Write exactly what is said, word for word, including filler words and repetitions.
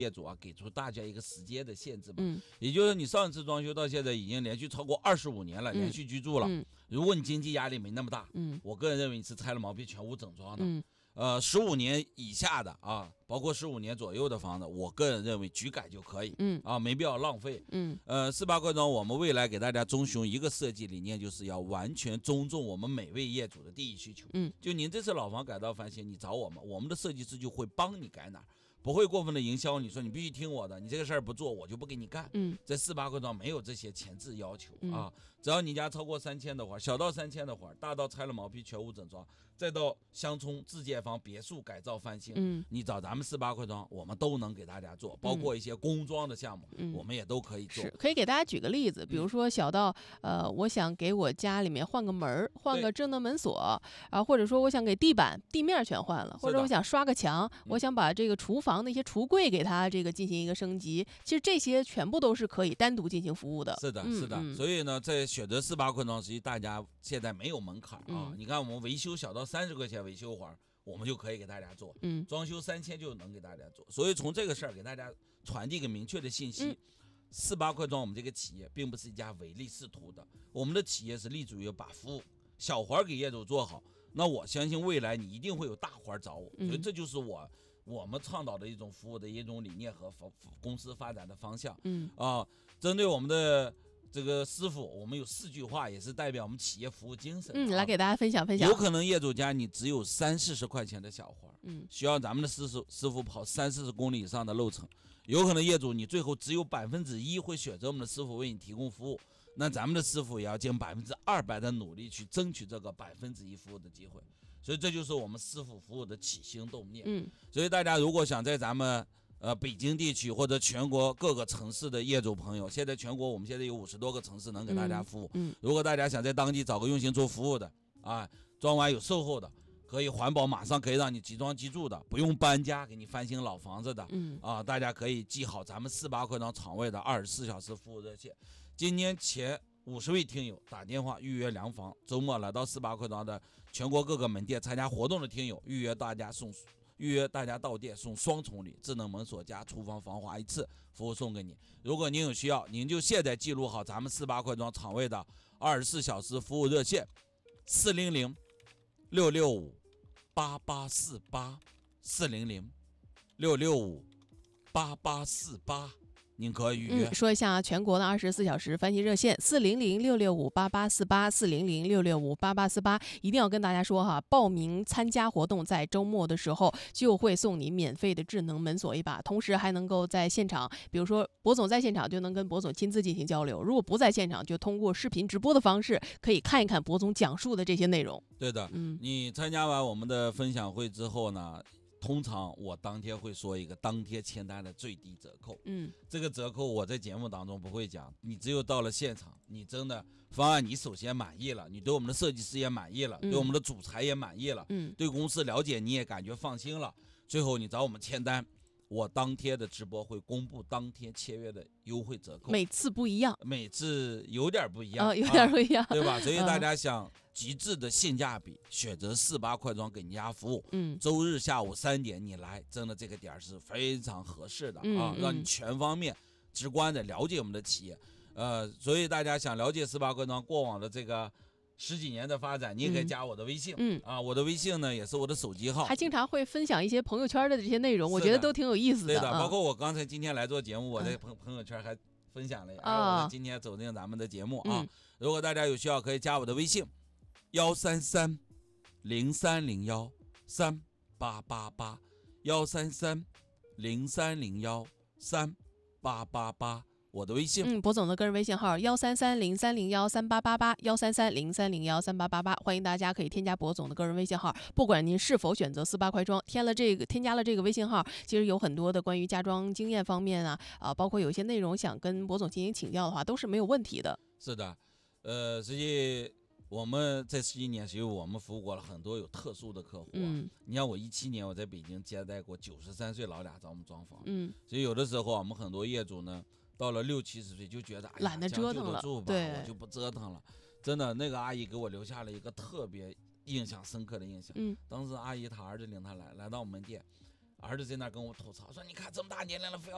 业主啊，给出大家一个时间的限制吧， 嗯， 也就是你上次装修到现在已经连续超过二十五年了， 嗯连续居住了。 嗯如果你经济压力没那么大， 嗯我个人认为你是拆了毛坯全屋整装的。 嗯呃，十五年以下的啊，包括十五年左右的房子，我个人认为局改就可以。 嗯啊，没必要浪费。 嗯呃，四八快装，我们未来给大家遵循一个设计理念，就是要完全尊重我们每位业主的第一需求。 嗯， 就您这次老房改造翻新，你找我们，我们的设计师就会帮你改哪儿。不会过分的营销，你说你必须听我的，你这个事儿不做，我就不给你干。 嗯， 在四八快装没有这些前置要求、 嗯、 啊，只要你家超过三千的活，小到三千的活，大到拆了毛坯全屋整装，再到乡村自建房别墅改造翻新， 嗯， 你找咱们四八快装，我们都能给大家做，包括一些工装的项目， 嗯、 我们也都可以做。 是，可以给大家举个例子，比如说小到呃，我想给我家里面换个门儿，换个智能门锁啊，或者说我想给地板地面全换了，或者我想刷个墙，我想把这个厨房的一些橱柜给它这个进行一个升级，其实这些全部都是可以单独进行服务的。 是的，是的。嗯嗯、所以呢，在选择四八快装，实际大家现在没有门槛啊。嗯、你看，我们维修小到三十块钱维修活，我们就可以给大家做。嗯，装修三千就能给大家做。所以从这个事儿给大家传递一个明确的信息。嗯，四八快装，我们这个企业并不是一家唯利是图的，我们的企业是立足于把服务小活给业主做好。那我相信未来你一定会有大活找我，所以这就是我我们倡导的一种服务的一种理念和公司发展的方向。嗯啊，针对我们的这个师傅，我们有四句话，也是代表我们企业服务精神。 嗯，来给大家分享分享。 有可能业主家你只有三四十块钱的小活，嗯，需要咱们的师傅师傅跑三四十公里以上的路程。有可能业主你最后只有百分之一会选择我们的师傅为你提供服务，那咱们的师傅也要尽百分之二百的努力去争取这个百分之一服务的机会。所以这就是我们师傅服务的起心动念。嗯，所以大家如果想在咱们呃北京地区或者全国各个城市的业主朋友，现在全国我们现在有五十多个城市能给大家服务。嗯，嗯如果大家想在当地找个用心做服务的啊，装完有售后的。可以环保，马上可以让你即装即住的，不用搬家，给你翻新老房子的，嗯啊，大家可以记好咱们四八快装场外的二十四小时服务热线。今年前五十位听友打电话预约量房，周末来到四八快装的全国各个门店参加活动的听友，预约大家送预约大家到店送双重礼，智能门锁加厨房防滑一次服务送给你。如果您有需要，您就现在记录好咱们四八快装场外的二十四小时服务热线：四零零六六五八八四八四零零六六五八八四八，您可以预约。 嗯，说一下全国的二十四小时翻新热线：四零零六六五八八四八四零零六六五八八四八。一定要跟大家说哈，报名参加活动，在周末的时候就会送你免费的智能门锁一把，同时还能够在现场，比如说博总在现场就能跟博总亲自进行交流，如果不在现场，就通过视频直播的方式可以看一看博总讲述的这些内容。 对的，嗯，你参加完我们的分享会之后呢，通常我当天会说一个当天签单的最低折扣。嗯，这个折扣我在节目当中不会讲，你只有到了现场，你真的方案你首先满意了，你对我们的设计师也满意了，嗯、对我们的主材也满意了，嗯，对公司了解你也感觉放心了，最后你找我们签单。我当天的直播会公布当天签约的优惠折扣， 每次不一样， 每次有点不一样， 哦、有点不一样、 啊，对吧？所以大家想极致的性价比，选择四八快装给你家服务。嗯，周日下午三点你来，真的这个点是非常合适的、嗯、啊，让你全方面直观的了解我们的企业。呃，所以大家想了解四八快装过往的这个十几年的发展，你也可以加我的微信。嗯啊，我的微信呢也是我的手机号， 还经常会分享一些朋友圈的这些内容，我觉得都挺有意思的。 对的，嗯、包括我刚才今天来做节目，我在朋朋友圈还分享了，哎、啊，我今天走进咱们的节目啊。嗯、如果大家有需要，可以加我的微信：幺三三零三零幺三八八八，幺三三零三零幺三八八八。我的微信， 嗯，博总的个人微信号幺三三零三零幺三八八八，幺三三零三零幺三八八八，欢迎大家可以添加博总的个人微信号。不管您是否选择四八快装，添了这个添加了这个微信号，其实有很多的关于家装经验方面啊，啊，包括有一些内容想跟博总进行请教的话，都是没有问题的。 是的，呃，实际我们这十几年，其实我们服务过了很多有特殊的客户、啊。嗯，你像我一七年我在北京接待过九十三岁老俩找我们装房。嗯，所以有的时候我们很多业主呢。到了六七十岁就觉得懒得折腾了， 对，我就不折腾了。真的，那个阿姨给我留下了一个特别印象深刻的印象。嗯，当时阿姨她儿子领她来，来到我们店，儿子在那跟我吐槽说：“你看这么大年龄了，非要